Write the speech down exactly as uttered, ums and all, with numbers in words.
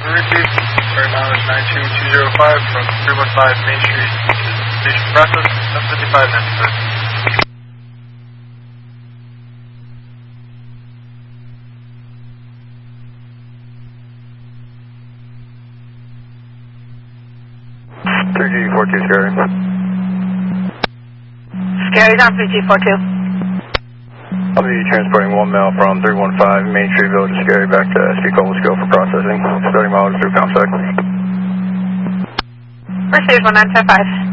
Repeat, current mileage nine two two zero five from three one five Main Street to Station Process, seven fifty-five necessary. three G four two Scary. Scary's on three G four two. I'll be transporting one male from three one five Main Street Village to Scary back to S P Cobblesville for processing. Starting mileage through Comsec. Mercedes one nine five five.